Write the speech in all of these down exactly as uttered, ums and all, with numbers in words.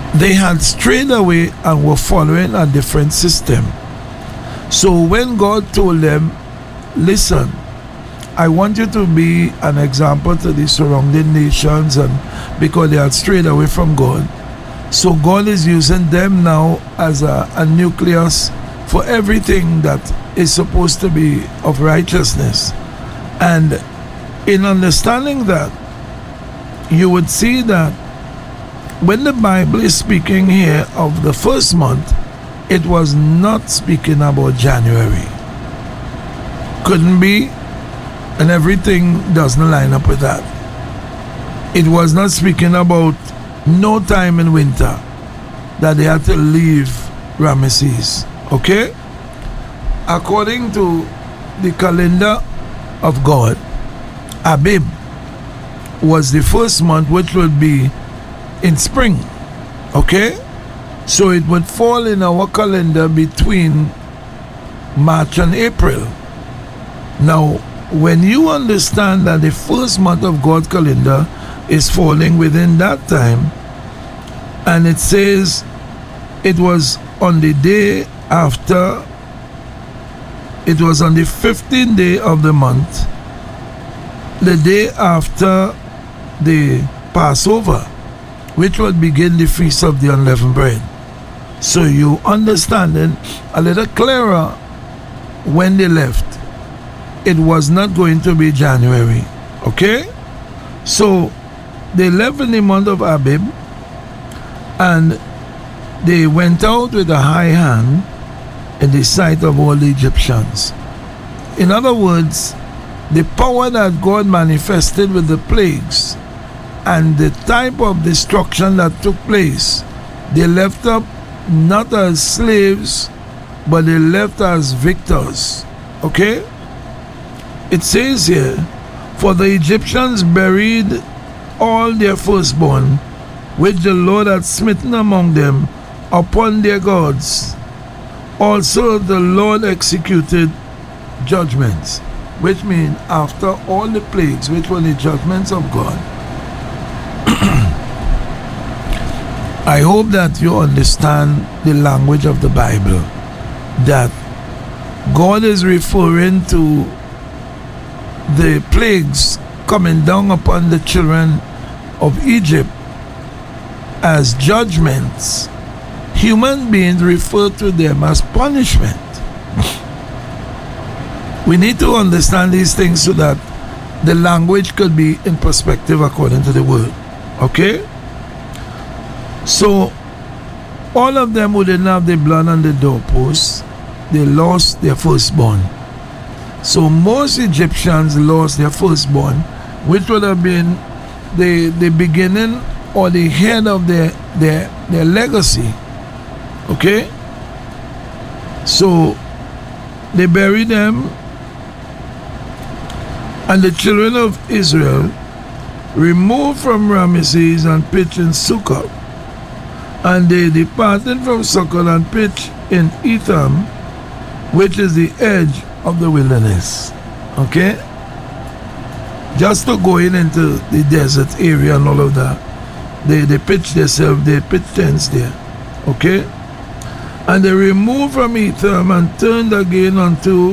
they had strayed away and were following a different system. So when God told them, listen, I want you to be an example to the surrounding nations, and because they had strayed away from God, so God is using them now as a, a nucleus for everything that is supposed to be of righteousness. And in understanding that, you would see that when the Bible is speaking here of the first month, it was not speaking about January. Couldn't be, and everything doesn't line up with that. It was not speaking about no time in winter that they had to leave Ramesses. Okay? According to the calendar of God, Abib was the first month, which would be in spring. Okay? So it would fall in our calendar between March and April. Now, when you understand that the first month of God's calendar is falling within that time, and it says it was on the day after, it was on the fifteenth day of the month, the day after the Passover, which would begin the Feast of the Unleavened Bread. So you understand it a little clearer when they left. It was not going to be January. Okay? So they left in the month of Abib, and they went out with a high hand in the sight of all the Egyptians. In other words, the power that God manifested with the plagues and the type of destruction that took place, they left up not as slaves, but they left as victors. Okay? It says here, for the Egyptians buried all their firstborn, which the Lord had smitten among them, upon their gods. Also the Lord executed judgments, which means after all the plagues, which were the judgments of God. I hope that you understand the language of the Bible, that God is referring to the plagues coming down upon the children of Egypt as judgments. Human beings refer to them as punishment. We need to understand these things so that the language could be in perspective according to the word. Okay? So, all of them who didn't have the blood on the doorposts, they lost their firstborn. So most Egyptians lost their firstborn, which would have been the the beginning or the head of their their, their legacy. Okay? So they buried them, and the children of Israel removed from Ramesses and pitched in Sukkot. And they departed from Sukkot and pitched in Etham, which is the edge of the wilderness. Okay? Just to go in into the desert area and all of that, they, they pitched themselves, they pitched tents there. Okay? And they removed from Etham and turned again unto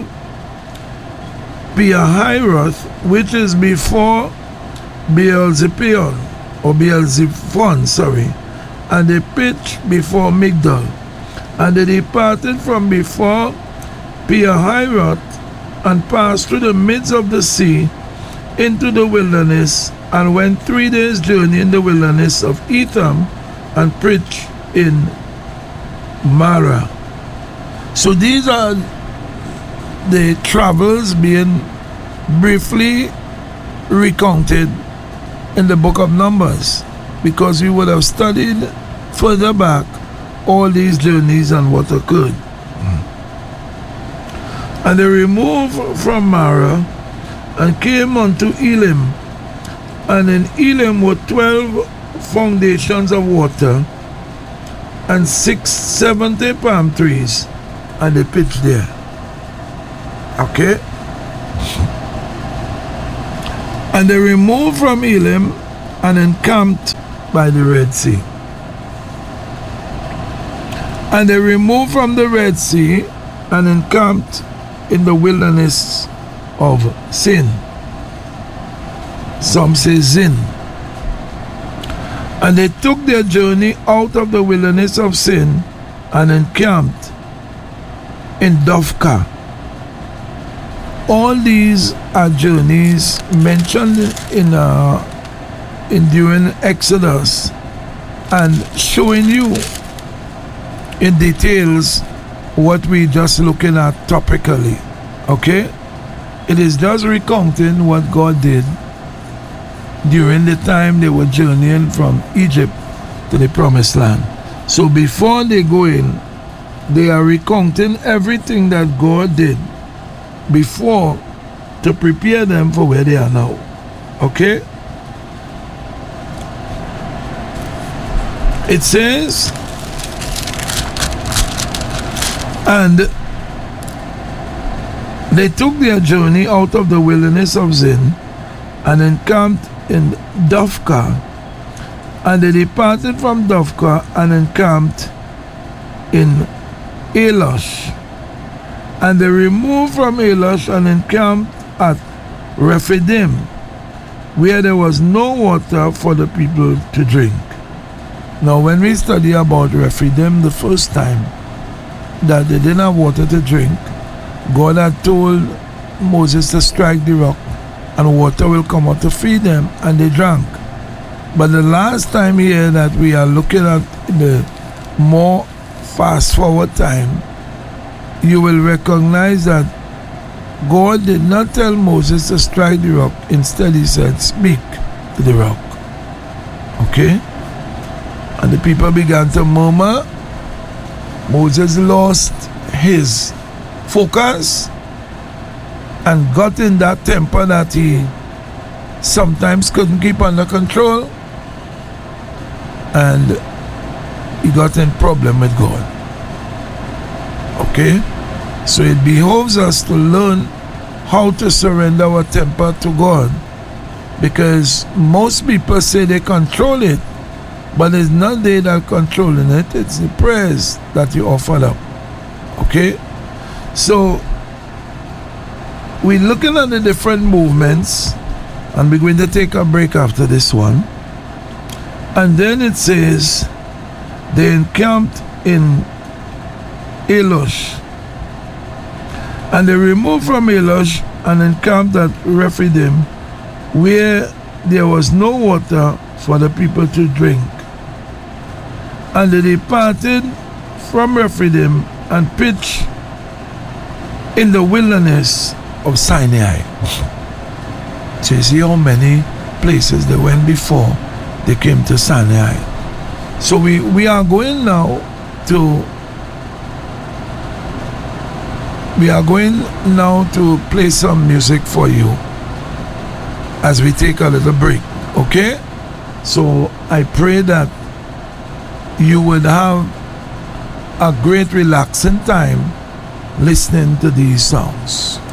Piahiroth, which is before Beelzebub, or Beelzephon, sorry. And they pitched before Migdol. And they departed from before Piahiroth and passed through the midst of the sea into the wilderness, and went three days' journey in the wilderness of Etham and preached in Mara. So these are the travels being briefly recounted in the book of Numbers, because we would have studied further back all these journeys and what occurred. Mm. And they removed from Mara and came unto Elim, and in Elim were twelve foundations of water and six seventy palm trees, and they pitched there. Okay? And they removed from Elim and encamped by the Red Sea. And they removed from the Red Sea and encamped in the wilderness of Sin. Some say Zin. And they took their journey out of the wilderness of Sin and encamped in Dovka. All these are journeys mentioned in uh, in during Exodus and showing you in details what we just looking at topically. Okay? It is just recounting what God did during the time they were journeying from Egypt to the promised land. So before they go in, they are recounting everything that God did before to prepare them for where they are now. Okay? It says, and they took their journey out of the wilderness of Zin and encamped in Dovka. And they departed from Dovka and encamped in Elosh. And they removed from Elosh and encamped at Rephidim, where there was no water for the people to drink. Now, when we study about Rephidim the first time, that they didn't have water to drink, God had told Moses to strike the rock and water will come out to feed them, and they drank. But the last time here that we are looking at the more fast forward time, you will recognize that God did not tell Moses to strike the rock. Instead, he said, speak to the rock. Okay? And the people began to murmur. Moses lost his focus and got in that temper that he sometimes couldn't keep under control, and he got in problem with God. Okay? So it behoves us to learn how to surrender our temper to God, because most people say they control it, but it's not they that are controlling it, it's the prayers that you offer up. Okay? So we're looking at the different movements, and we're going to take a break after this one. And then it says they encamped in Elosh, and they removed from Elosh and encamped at Rephidim, where there was no water for the people to drink. And they departed from Rephidim and pitched in the wilderness of Sinai. So you see how many places they went before they came to Sinai. So we, we are going now to we are going now to play some music for you as we take a little break. Okay? So I pray that you would have a great relaxing time listening to these songs.